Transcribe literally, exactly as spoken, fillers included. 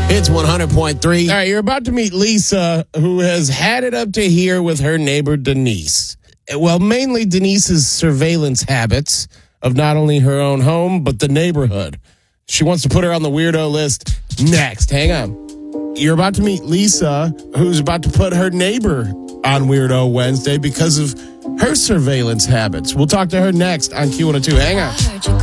It's one hundred point three. All right, you're about to meet Lisa, who has had it up to here with her neighbor, Denise. Well, mainly Denise's surveillance habits of not only her own home, but the neighborhood. She wants to put her on the weirdo list next. Hang on. You're about to meet Lisa, who's about to put her neighbor on Weirdo Wednesday because of her surveillance habits. We'll talk to her next on Q one oh two. Hang on.